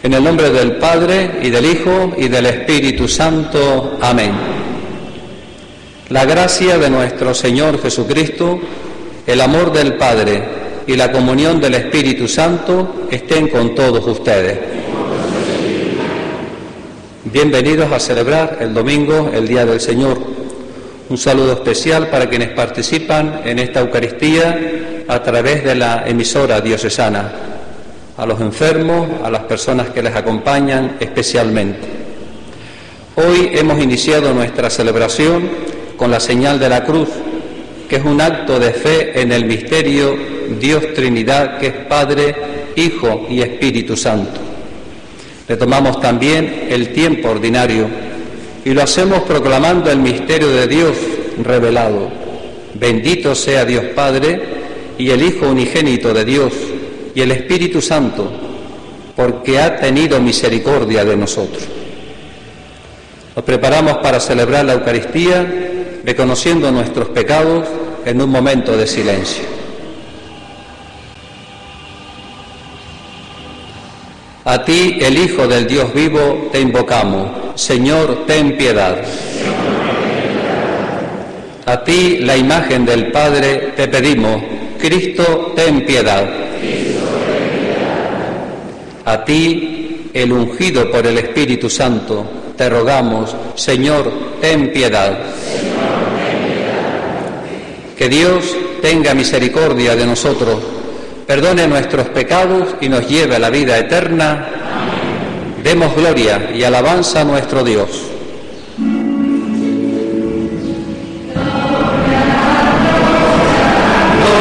En el nombre del Padre, y del Hijo, y del Espíritu Santo. Amén. La gracia de nuestro Señor Jesucristo, el amor del Padre y la comunión del Espíritu Santo estén con todos ustedes. Bienvenidos a celebrar el domingo, el Día del Señor. Un saludo especial para quienes participan en esta Eucaristía a través de la emisora diocesana, a los enfermos, a las personas que les acompañan especialmente. Hoy hemos iniciado nuestra celebración con la señal de la cruz, que es un acto de fe en el misterio Dios Trinidad, que es Padre, Hijo y Espíritu Santo. Retomamos también el tiempo ordinario y lo hacemos proclamando el misterio de Dios revelado. Bendito sea Dios Padre y el Hijo unigénito de Dios y el Espíritu Santo, porque ha tenido misericordia de nosotros. Nos preparamos para celebrar la Eucaristía, reconociendo nuestros pecados en un momento de silencio. A ti, el Hijo del Dios vivo, te invocamos. Señor, ten piedad. A ti, la imagen del Padre, te pedimos. Cristo, ten piedad. A ti, el ungido por el Espíritu Santo, te rogamos. Señor, ten piedad. Que Dios tenga misericordia de nosotros, perdone nuestros pecados y nos lleve a la vida eterna. Amén. Demos gloria y alabanza a nuestro Dios.